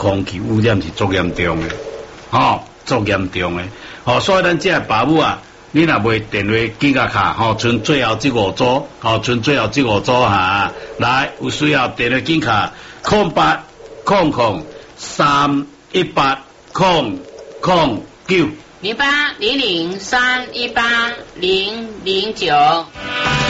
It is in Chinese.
空气污染是足严重的，足严重的，所以咱这爸母啊，你若袂电话紧甲卡，剩最后这5组，剩最后这5组哈，来有需要电话紧卡0800318009。 0800318009。